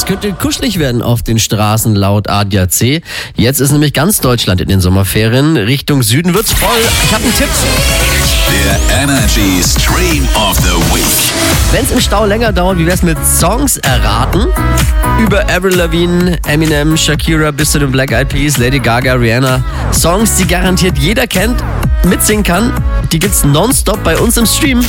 Es könnte kuschelig werden auf den Straßen laut ADAC. Jetzt ist nämlich ganz Deutschland in den Sommerferien. Richtung Süden wird's voll. Ich habe einen Tipp. Der Energy Stream of the Week. Wenn es im Stau länger dauert, wie wär's mit Songs erraten? Über Avril Lavigne, Eminem, Shakira bis zu den Black Eyed Peas, Lady Gaga, Rihanna. Songs, die garantiert jeder kennt, mitsingen kann. Die gibt's nonstop bei uns im Stream.